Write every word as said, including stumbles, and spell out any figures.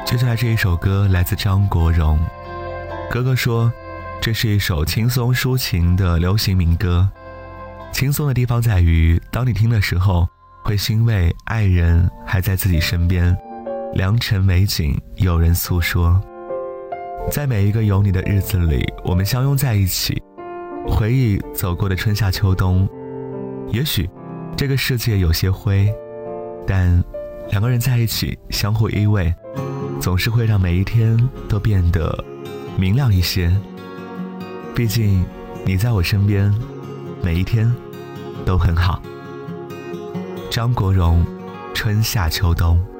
接下来这一首歌来自张国荣。哥哥说这是一首轻松抒情的流行民歌，轻松的地方在于当你听的时候会欣慰爱人还在自己身边，良辰美景有人诉说。在每一个有你的日子里，我们相拥在一起，回忆走过的春夏秋冬。也许这个世界有些灰，但两个人在一起相互依偎，总是会让每一天都变得明亮一些。毕竟你在我身边，每一天都很好。张国荣，春夏秋冬。